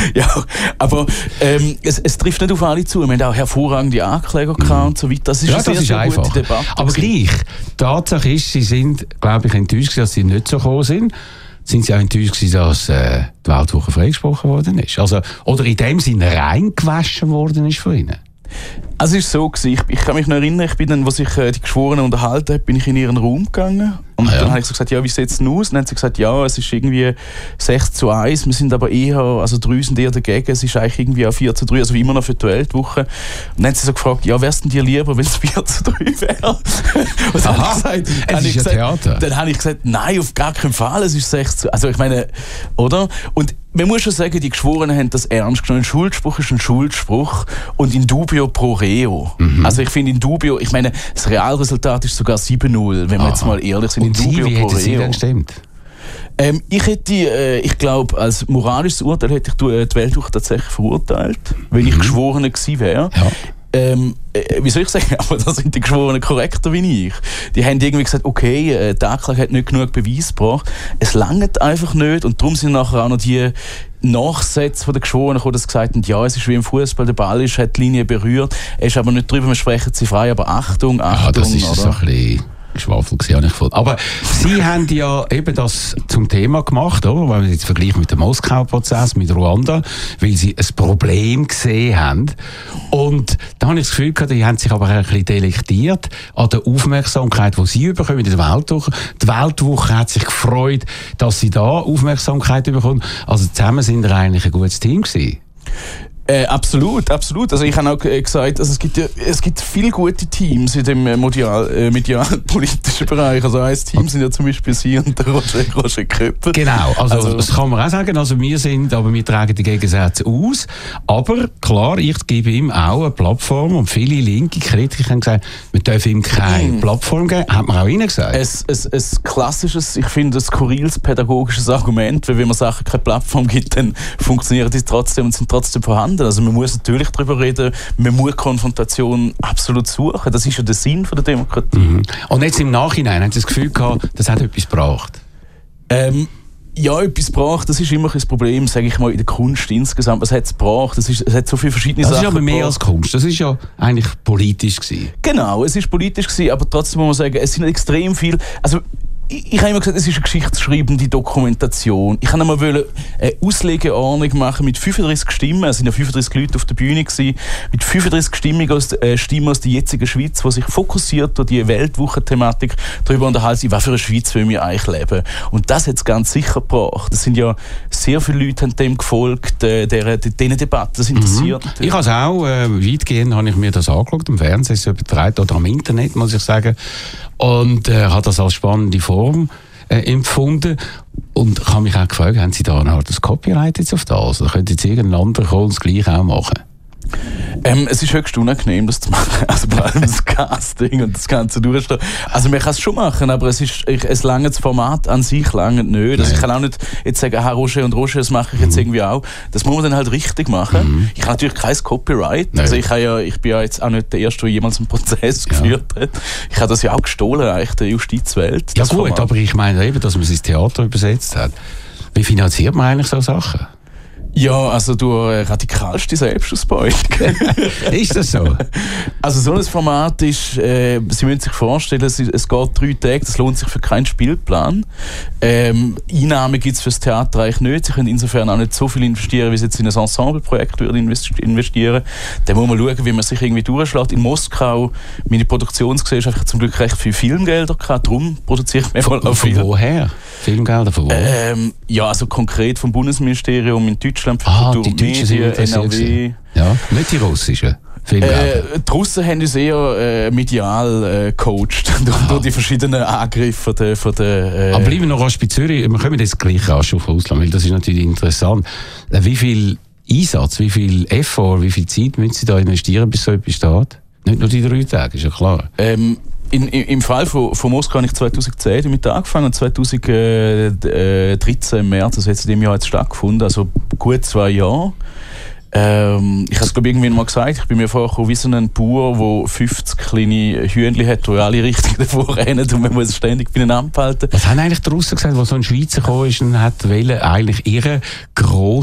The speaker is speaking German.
Ja, aber es trifft nicht auf alle zu. Wir haben auch hervorragende Ankläger gehabt und so weiter. Das ist ja, das ist einfach. Gute Debatte. Aber gleich, die Tatsache ist, sie sind, glaube ich, enttäuscht, dass sie nicht so gekommen sind. Sind sie auch enttäuscht, dass die Weltwoche freigesprochen worden ist? Also, oder in dem Sinne reingewaschen worden ist von ihnen? Also es war so gewesen, ich kann mich noch erinnern, ich bin dann, als ich die Geschworenen unterhalten habe, bin ich in ihren Raum gegangen. Und dann habe ich so gesagt, ja, wie sieht es denn aus? Und dann hat sie gesagt, ja, es ist irgendwie 6:1, wir sind aber eher, also 3 sind eher dagegen, es ist eigentlich irgendwie auch 4:3, also wie immer noch für die Weltwoche. Und dann hat sie so gefragt, ja, wär's denn dir lieber, wenn es 4:3 wäre? Und dann habe ich gesagt, dann habe ich gesagt, nein, auf gar keinen Fall, es ist 6:1. Also ich meine, oder? Und man muss schon sagen, die Geschworenen haben das ernst genommen. Ein Schuldspruch ist ein Schuldspruch und in dubio pro reo. Also ich finde in dubio, ich meine, das Realresultat ist sogar 7:0, wenn wir jetzt mal ehrlich sind. Und in dubio wie hätte sie denn gestimmt? Ich glaube, als moralisches Urteil hätte ich die Weltwoche tatsächlich verurteilt, wenn ich Geschworener gewesen wäre. Ja. Wie soll ich sagen, aber da sind die Geschworenen korrekter wie ich. Die haben irgendwie gesagt, okay, die Anklage hat nicht genug Beweis gebracht. Es langt einfach nicht und darum sind nachher auch noch die Nachsätze von den Geschworenen gekommen, dass gesagt haben, ja, es ist wie im Fußball, der Ball hat die Linie berührt, er ist aber nicht drüber, wir sprechen sie frei, aber Achtung. Ja, das ist so ein bisschen Geschwafel gewesen, habe ich gefunden. Aber Sie haben ja eben das zum Thema gemacht, oder? Wenn wir jetzt vergleichen mit dem Moskau-Prozess, mit Ruanda, weil Sie ein Problem gesehen haben. Und da habe ich das Gefühl gehabt, die haben sich aber ein bisschen delektiert an der Aufmerksamkeit, die Sie bekommen in der Weltwoche. Die Weltwoche hat sich gefreut, dass Sie da Aufmerksamkeit bekommen. Also zusammen sind wir eigentlich ein gutes Team gewesen. Absolut. Also ich habe auch gesagt, also es gibt viele gute Teams in dem medial-politischen Bereich. Also ein Team sind ja zum Beispiel Sie und der Roger Köpper. Genau, also das kann man auch sagen. Also wir tragen die Gegensätze aus. Aber klar, ich gebe ihm auch eine Plattform und viele linke Kritiker haben gesagt, wir dürfen ihm keine Plattform geben. Hat man auch Ihnen gesagt? Ein klassisches, ich finde, ein skurriles pädagogisches Argument, weil wenn man Sachen keine Plattform gibt, dann funktionieren die trotzdem und sind trotzdem vorhanden. Also man muss natürlich darüber reden, man muss Konfrontation absolut suchen. Das ist ja der Sinn von der Demokratie. Und jetzt im Nachhinein, haben Sie das Gefühl gehabt, das hat etwas gebracht? Ja, etwas gebracht, das ist immer ein Problem, sage ich mal, in der Kunst insgesamt. Was hat es gebracht? Es hat so viele verschiedene Sachen. Das ist aber mehr als Kunst, das ist ja eigentlich politisch gewesen. Genau, es ist politisch gewesen, aber trotzdem muss man sagen, es sind extrem viele. Also ich habe immer gesagt, es ist eine geschichtsschreibende Dokumentation. Ich wollte einmal eine Auslegeordnung machen mit 35 Stimmen. Es sind ja 35 Leute auf der Bühne gewesen, mit 35 Stimmen aus der jetzigen Schweiz, die sich fokussiert durch die Weltwochen-Thematik darüber unterhalten, was für eine Schweiz wollen wir eigentlich leben. Und das hat es ganz sicher gebracht. Es sind ja sehr viele Leute haben dem gefolgt, diesen Debatten. Das interessiert. Ich habe es auch, weitgehend habe ich mir das angeschaut, im Fernsehen so übertragen oder am Internet, muss ich sagen. Und habe das als spannende Form empfunden. Und ich habe mich auch gefragt, haben Sie da ein hartes Copyright jetzt auf das? Oder könnte jetzt irgendein anderer kommen und das Gleiche auch machen? Es ist höchst unangenehm, das zu machen. Also vor allem das Casting und das Ganze durchstehen. Also man kann es schon machen, aber es langt das Format an sich langt nicht. Also ich kann auch nicht jetzt sagen, Roger und Roger, das mache ich jetzt irgendwie auch. Das muss man dann halt richtig machen. Ich habe natürlich kein Copyright. Also ich bin ja jetzt auch nicht der Erste, der jemals einen Prozess geführt hat. Ich habe das ja auch gestohlen, eigentlich der Justizwelt. Ja gut, Format. Aber ich meine eben, dass man es ins Theater übersetzt hat. Wie finanziert man eigentlich so Sachen? Ja, also durch radikalste Selbstausbeutung. Ist das so? Also so ein Format ist, Sie müssen sich vorstellen, es geht 3 Tage, das lohnt sich für keinen Spielplan. Einnahmen gibt es für das Theater eigentlich nicht. Sie können insofern auch nicht so viel investieren, wie Sie jetzt in ein Ensembleprojekt investieren. Dann muss man schauen, wie man sich irgendwie durchschlägt. In Moskau, meine Produktionsgesellschaft hat zum Glück recht viel Filmgelder gehabt, darum produziere ich mir auch viel. Von woher? Filmgelder von wo? Ja, also konkret vom Bundesministerium in Deutschland für Kultur und Medien, NRW. Ja, nicht die russischen Filmgelder. Die Russen haben uns eher medial gecoacht durch die verschiedenen Angriffe von der Aber bleiben wir noch rasch bei Zürich. Wir kommen jetzt gleich rasch auf Russland, weil das ist natürlich interessant. Wie viel Einsatz, wie viel Effort, wie viel Zeit müssen Sie da investieren, bis so etwas steht? Nicht nur die 3 Tage, ist ja klar. Im Fall von Moskau habe ich 2010 damit angefangen und 2013 im März, also jetzt in dem Jahr jetzt stattgefunden, also gut 2 Jahre. Ich habe es glaube ich irgendwann mal gesagt, ich bin mir vorgekommen wie so ein Bauer, der 50 kleine Hühnchen hat, die alle richtig davor rennen und man muss ständig bei ihnen anhalten. Was haben eigentlich die Russen gesagt, als so ein Schweizer gekommen ist und hat eigentlich ihre grosse